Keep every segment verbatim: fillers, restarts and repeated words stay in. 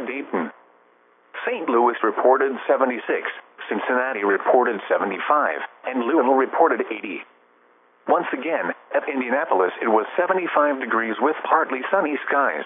Dayton. Saint Louis reported seventy-six, Cincinnati reported seventy-five, and Louisville reported eighty. Once again, at Indianapolis it was seventy-five degrees with partly sunny skies.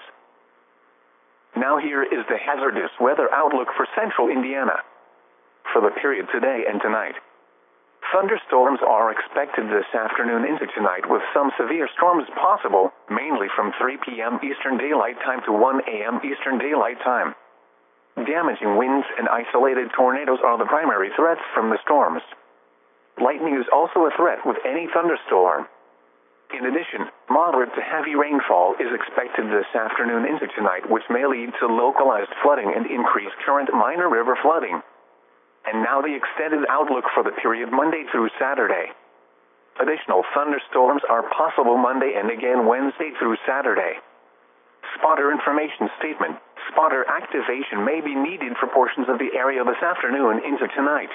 Now here is the hazardous weather outlook for central Indiana. For the period today and tonight. Thunderstorms are expected this afternoon into tonight with some severe storms possible, mainly from three p m Eastern Daylight Time to one a m Eastern Daylight Time. Damaging winds and isolated tornadoes are the primary threats from the storms. Lightning is also a threat with any thunderstorm. In addition, moderate to heavy rainfall is expected this afternoon into tonight, which may lead to localized flooding and increased current minor river flooding. And now the extended outlook for the period Monday through Saturday. Additional thunderstorms are possible Monday and again Wednesday through Saturday. Spotter information statement. Spotter activation may be needed for portions of the area this afternoon into tonight.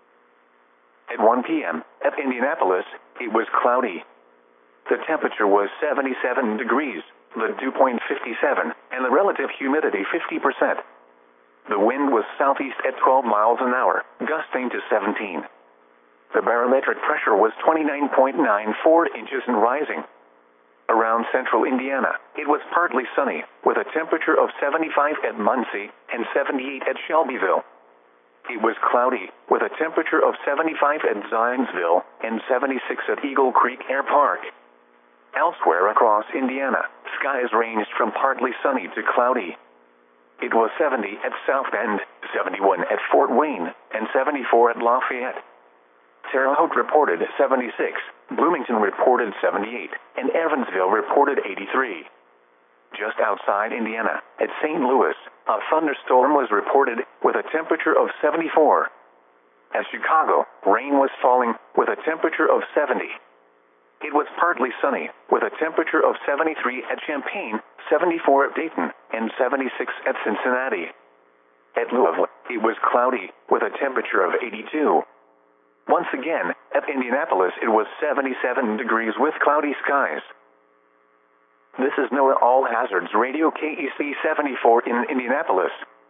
At one p m at Indianapolis, it was cloudy. The temperature was seventy-seven degrees, the dew point fifty-seven, and the relative humidity fifty percent. The wind was southeast at twelve miles an hour, gusting to seventeen. The barometric pressure was twenty-nine point nine four inches and rising. Around central Indiana, it was partly sunny, with a temperature of seventy-five at Muncie and seventy-eight at Shelbyville. It was cloudy, with a temperature of seventy-five at Zionsville and seventy-six at Eagle Creek Air Park. Elsewhere across Indiana, skies ranged from partly sunny to cloudy. It was seventy at South Bend, seventy-one at Fort Wayne, and seventy-four at Lafayette. Terre Haute reported seventy-six, Bloomington reported seventy-eight, and Evansville reported eighty-three. Just outside Indiana, at Saint Louis, a thunderstorm was reported with a temperature of seventy-four. At Chicago, rain was falling with a temperature of seventy. It was partly sunny, with a temperature of seventy-three at Champaign, seventy-four at Dayton, and seventy-six at Cincinnati. At Louisville, it was cloudy, with a temperature of eighty-two. Once again, at Indianapolis it was seventy-seven degrees with cloudy skies. This is NOAA All Hazards Radio K E C seventy-four in Indianapolis.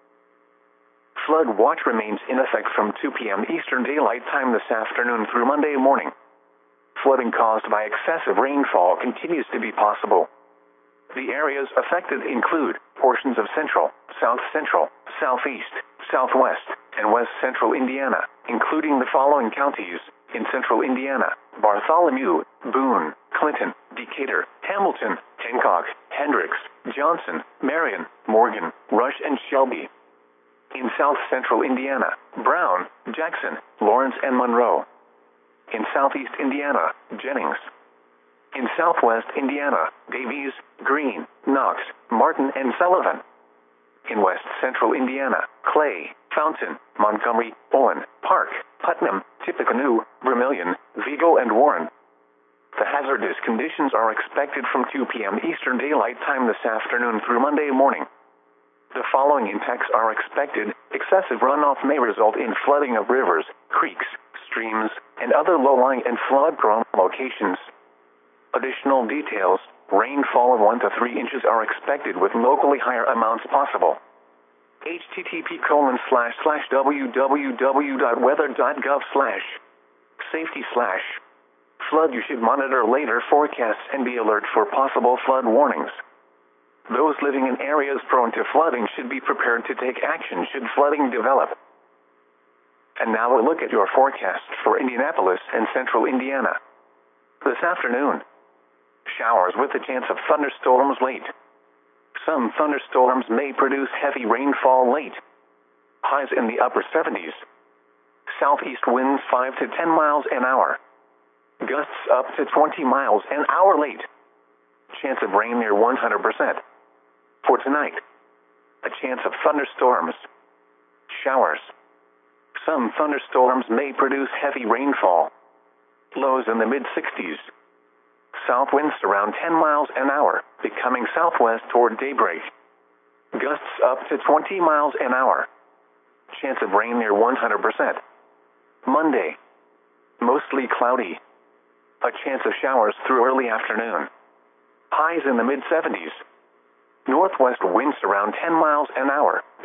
Flood watch remains in effect from two p m Eastern Daylight Time this afternoon through Monday morning. Flooding caused by excessive rainfall continues to be possible. The areas affected include portions of central, south central, southeast, southwest, and west central Indiana, including the following counties in central Indiana: Bartholomew, Boone, Clinton, Decatur, Hamilton, Hancock, Hendricks, Johnson, Marion, Morgan, Rush, and Shelby. In south central Indiana: Brown, Jackson, Lawrence, and Monroe. In southeast Indiana: Jennings. In southwest Indiana: Davies, Greene, Knox, Martin, and Sullivan. In west central Indiana: Clay, Fountain, Montgomery, Owen, Park, Putnam, Tippecanoe, Vermilion, Vigo, and Warren. The hazardous conditions are expected from two p m Eastern Daylight Time this afternoon through Monday morning. The following impacts are expected. Excessive runoff may result in flooding of rivers, creeks, streams, and other low-lying and flood-prone locations. Additional details: rainfall of one to three inches are expected with locally higher amounts possible. H T T P colon slash slash www.weather.gov slash safety slash flood. You should monitor later forecasts and be alert for possible flood warnings. Those living in areas prone to flooding should be prepared to take action should flooding develop. And now a look at your forecast for Indianapolis and central Indiana. This afternoon, showers with a chance of thunderstorms late. Some thunderstorms may produce heavy rainfall late. Highs in the upper seventies. Southeast winds five to ten miles an hour. Gusts up to twenty miles an hour late. Chance of rain near one hundred percent. For tonight, a chance of thunderstorms. Showers. Some thunderstorms may produce heavy rainfall. Lows in the mid sixties. South winds around ten miles an hour, becoming southwest toward daybreak. Gusts up to twenty miles an hour. Chance of rain near one hundred percent. Monday. Mostly cloudy. A chance of showers through early afternoon. Highs in the mid seventies. Northwest winds around ten miles an hour,